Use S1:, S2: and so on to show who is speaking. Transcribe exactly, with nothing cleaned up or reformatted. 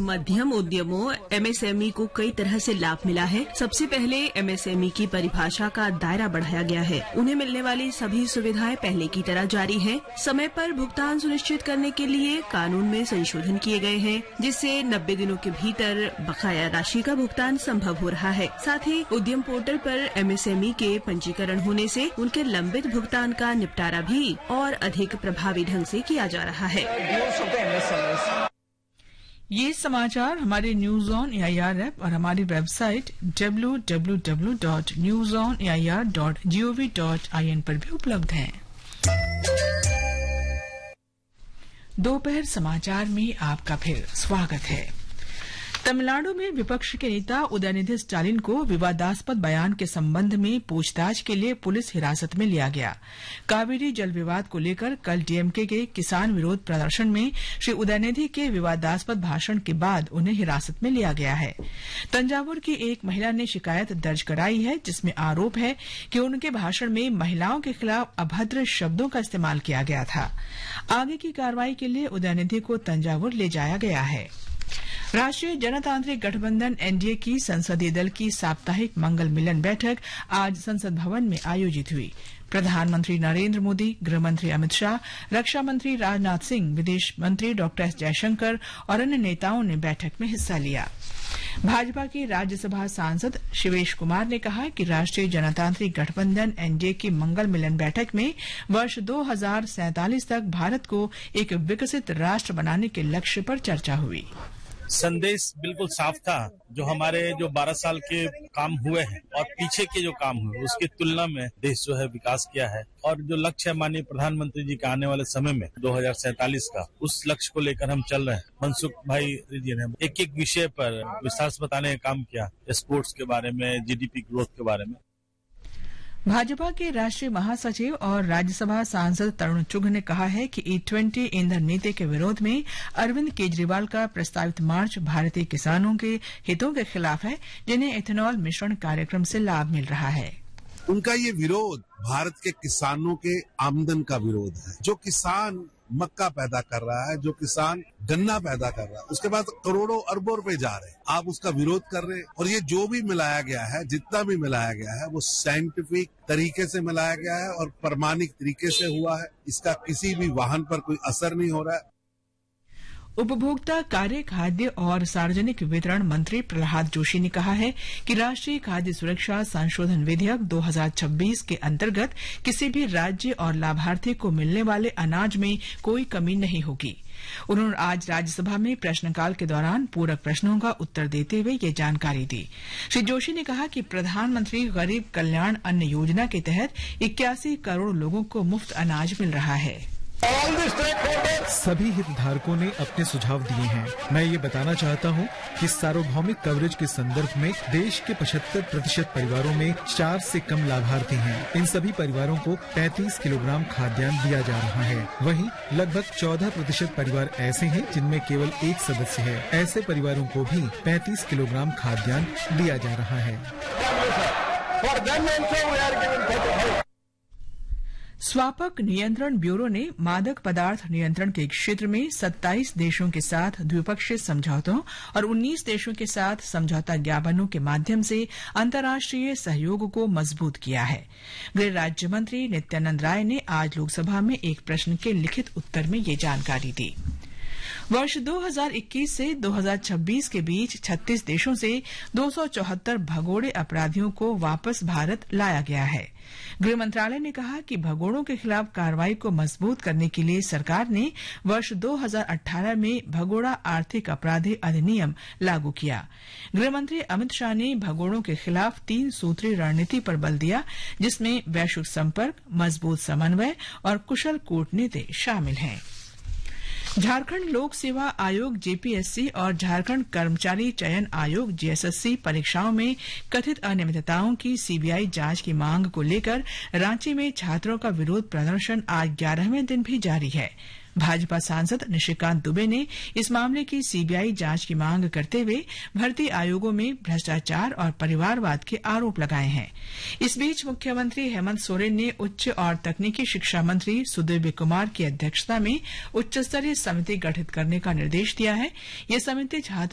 S1: मध्यम उद्यमों एमएसएमई को कई तरह से लाभ मिला है। सबसे पहले एमएसएमई की परिभाषा का दायरा बढ़ाया गया है। उन्हें मिलने वाली सभी सुविधाएं पहले की तरह जारी हैं। समय पर भुगतान सुनिश्चित करने के लिए कानून में संशोधन किए गए हैं, जिससे नब्बे दिनों के भीतर बकाया राशि का भुगतान संभव हो रहा है। साथ ही उद्यम पोर्टल पर एमएसएमई के पंजीकरण होने से उनके लंबित भुगतान का निपटारा भी और अधिक प्रभावी ढंग से किया जा रहा है।
S2: ये समाचार हमारे न्यूज ऑन एआईआर ऐप और हमारी website W W W dot news on A I R dot G O V dot I N पर भी उपलब्ध हैं। दोपहर समाचार में आपका फिर स्वागत है। तमिलनाडु में विपक्ष के नेता उदयनिधि स्टालिन को विवादास्पद बयान के संबंध में पूछताछ के लिए पुलिस हिरासत में लिया गया। कावेरी जल विवाद को लेकर कल डीएमके के किसान विरोध प्रदर्शन में श्री उदयनिधि के विवादास्पद भाषण के बाद उन्हें हिरासत में लिया गया है। तंजावुर की एक महिला ने शिकायत दर्ज कराई है, जिसमें आरोप है कि उनके भाषण में महिलाओं के खिलाफ अभद्र शब्दों का इस्तेमाल किया गया था। आगे की कार्रवाई के लिए उदयनिधि को तंजावुर ले जाया गया है। राष्ट्रीय जनतांत्रिक गठबंधन एनडीए की संसदीय दल की साप्ताहिक मंगल मिलन बैठक आज संसद भवन में आयोजित हुई। प्रधानमंत्री नरेंद्र मोदी, गृहमंत्री अमित शाह, रक्षा मंत्री राजनाथ सिंह, विदेश मंत्री डॉक्टर एस जयशंकर और अन्य नेताओं ने बैठक में हिस्सा लिया। भाजपा के राज्यसभा सांसद शिवेश कुमार ने कहा कि राष्ट्रीय जनतांत्रिक गठबंधन एनडीए की मंगल मिलन बैठक में वर्ष दो हजार सैंतालीस तक भारत को एक विकसित राष्ट्र बनाने के लक्ष्य पर चर्चा हुई।
S3: संदेश बिल्कुल साफ था। जो हमारे जो बारह साल के काम हुए हैं और पीछे के जो काम हुए उसकी तुलना में देश जो है विकास किया है, और जो लक्ष्य है माननीय प्रधानमंत्री जी का आने वाले समय में दो हजार सैंतालीस का, उस लक्ष्य को लेकर हम चल रहे हैं। मनसुख भाई जी ने एक एक विषय पर विस्तार से बताने का काम किया, स्पोर्ट्स के बारे में, जीडीपी ग्रोथ के बारे में।
S2: भाजपा के राष्ट्रीय महासचिव और राज्यसभा सांसद तरुण चुघ ने कहा है कि ई ट्वेंटी ईंधन नीति के विरोध में अरविंद केजरीवाल का प्रस्तावित मार्च भारतीय किसानों के हितों के खिलाफ है, जिन्हें इथेनॉल मिश्रण कार्यक्रम से लाभ मिल रहा है।
S4: उनका ये विरोध भारत के किसानों के आमदन का विरोध है। जो किसान मक्का पैदा कर रहा है, जो किसान गन्ना पैदा कर रहा है, उसके बाद करोड़ों अरबों रुपए जा रहे हैं, आप उसका विरोध कर रहे हैं। और ये जो भी मिलाया गया है, जितना भी मिलाया गया है, वो साइंटिफिक तरीके से मिलाया गया है और प्रमाणिक तरीके से हुआ है। इसका किसी भी वाहन पर कोई असर नहीं हो रहा है।
S2: उपभोक्ता कार्य, खाद्य और सार्वजनिक वितरण मंत्री प्रहलाद जोशी ने कहा है कि राष्ट्रीय खाद्य सुरक्षा संशोधन विधेयक दो हजार छब्बीस के अंतर्गत किसी भी राज्य और लाभार्थी को मिलने वाले अनाज में कोई कमी नहीं होगी। उन्होंने आज राज्यसभा में प्रश्नकाल के दौरान पूरक प्रश्नों का उत्तर देते हुए ये जानकारी दी। श्री जोशी ने कहा कि प्रधानमंत्री गरीब कल्याण अन्न योजना के तहत इक्यासी करोड़ लोगों को मुफ्त अनाज मिल रहा है।
S5: सभी हितधारकों ने अपने सुझाव दिए हैं। मैं ये बताना चाहता हूँ कि सार्वभौमिक कवरेज के संदर्भ में देश के पचहत्तर प्रतिशत परिवारों में चार से कम लाभार्थी हैं। इन सभी परिवारों को पैंतीस किलोग्राम खाद्यान्न दिया जा रहा है। वहीं लगभग चौदह प्रतिशत परिवार ऐसे हैं जिनमें केवल एक सदस्य है। ऐसे परिवारों को भी पैंतीस किलोग्राम खाद्यान्न दिया जा रहा है।
S2: स्वापक नियंत्रण ब्यूरो ने मादक पदार्थ नियंत्रण के क्षेत्र में सत्ताईस देशों के साथ द्विपक्षीय समझौतों और उन्नीस देशों के साथ समझौता ज्ञापनों के माध्यम से अंतर्राष्ट्रीय सहयोग को मजबूत किया है। गृह राज्य मंत्री नित्यानंद राय ने आज लोकसभा में एक प्रश्न के लिखित उत्तर में ये जानकारी दी। वर्ष दो हजार इक्कीस से दो हजार छब्बीस के बीच छत्तीस देशों से दो सौ चौहत्तर भगोड़े अपराधियों को वापस भारत लाया गया है। गृह मंत्रालय ने कहा कि भगोड़ों के खिलाफ कार्रवाई को मजबूत करने के लिए सरकार ने वर्ष दो हजार अठारह में भगोड़ा आर्थिक अपराधी अधिनियम लागू किया। गृहमंत्री अमित शाह ने भगोड़ों के खिलाफ तीन सूत्री रणनीति पर बल दिया, जिसमें वैश्विक संपर्क, मजबूत समन्वय और कुशल कूटनीति शामिल हैं। झारखंड लोक सेवा आयोग जेपीएससी और झारखंड कर्मचारी चयन आयोग जेएसएससी परीक्षाओं में कथित अनियमितताओं की सीबीआई जांच की मांग को लेकर रांची में छात्रों का विरोध प्रदर्शन आज ग्यारहवें दिन भी जारी है। भाजपा सांसद निशिकांत दुबे ने इस मामले की सीबीआई जांच की मांग करते हुए भर्ती आयोगों में भ्रष्टाचार और परिवारवाद के आरोप लगाए हैं। इस बीच मुख्यमंत्री हेमंत सोरेन ने उच्च और तकनीकी शिक्षा मंत्री सुदीव्य कुमार की अध्यक्षता में उच्च स्तरीय समिति गठित करने का निर्देश दिया है। यह समिति छात्रों